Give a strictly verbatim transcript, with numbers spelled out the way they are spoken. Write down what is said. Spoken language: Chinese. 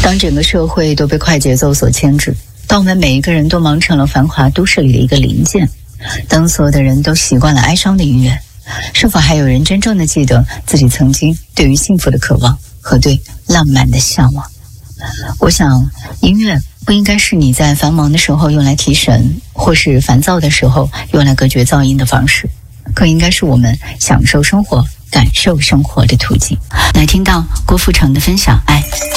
当整个社会都被快节奏所牵制，当我们每一个人都忙成了繁华都市里的一个零件，当所有的人都习惯了哀伤的音乐，是否还有人真正的记得自己曾经对于幸福的渴望和对浪漫的向往？我想，音乐不应该是你在繁忙的时候用来提神，或是烦躁的时候用来隔绝噪音的方式，更应该是我们享受生活、感受生活的途径。来听到郭富城的分享，爱。